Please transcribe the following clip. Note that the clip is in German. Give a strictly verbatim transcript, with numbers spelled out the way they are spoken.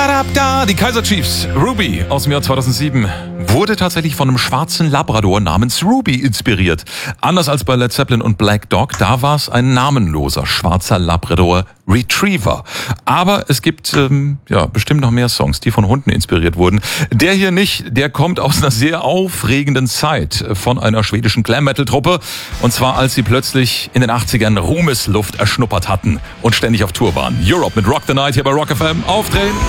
Da, die Kaiser Chiefs. Ruby aus dem Jahr zweitausendsieben wurde tatsächlich von einem schwarzen Labrador namens Ruby inspiriert. Anders als bei Led Zeppelin und Black Dog, da war es ein namenloser schwarzer Labrador Retriever. Aber es gibt ähm, ja bestimmt noch mehr Songs, die von Hunden inspiriert wurden. Der hier nicht, der kommt aus einer sehr aufregenden Zeit von einer schwedischen Glam-Metal-Truppe. Und zwar, als sie plötzlich in den achtzigern Ruhmesluft erschnuppert hatten und ständig auf Tour waren. Europe mit Rock the Night hier bei Rock F M. Aufdrehen!